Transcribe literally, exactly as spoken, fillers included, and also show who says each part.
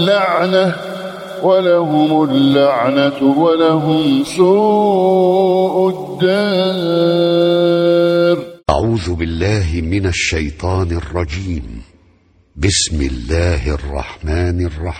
Speaker 1: اللعنة ولهم اللعنة ولهم سوء الدار.
Speaker 2: أعوذ بالله من الشيطان الرجيم. بسم الله الرحمن الرحيم.